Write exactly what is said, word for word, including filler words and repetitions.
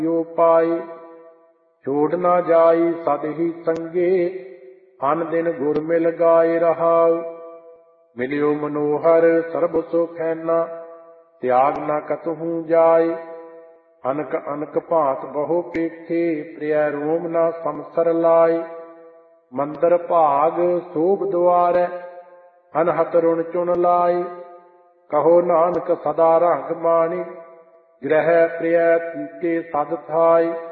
ਜੋ ਪਾਈ। ਛੋੜ ਨਾ ਜਾਈ ਸਦ ਹੀ ਸੰਗੇ, ਅਨ ਦਿਨ ਗੁਰ ਮਿਲ ਗਾਏ ਰਹਾਉ। ਮਿਲਿਓ ਮਨੋਹਰ ਸਰਬ ਸੁਖੈਨਾ, ਤਿਆਗ ਨਾ ਕਤਹੂ ਜਾਏ। ਅਨਕ ਅਨਕ ਭਾਂਤ ਬਹੁ ਪੇਖੇ, ਪ੍ਰਿਯ ਰੋਮ ਨਾ ਸਮਸਰ ਲਾਏ। ਮੰਦਰ ਭਾਗ ਸੋਭ ਦੁਆਰੈ, ਅਨਹਤ ਰੁਣ ਚੁਣ ਲਾਏ। ਕਹੋ ਨਾਨਕ ਸਦਾ ਰੰਗ ਮਾਣੀ, ਗ੍ਰਹਿ ਪ੍ਰਿਯ ਤੀਕੇ ਸਦ ਥਾਈ।